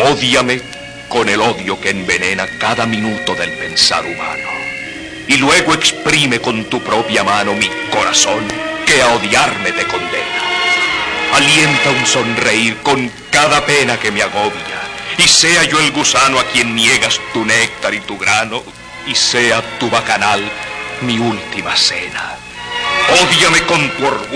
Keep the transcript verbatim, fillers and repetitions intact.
Ódiame con el odio que envenena cada minuto del pensar humano. Y luego exprime con tu propia mano mi corazón, que a odiarme te condena. Alienta un sonreír con cada pena que me agobia, y sea yo el gusano a quien niegas tu néctar y tu grano, y sea tu bacanal mi última cena. Ódiame con tu orgullo.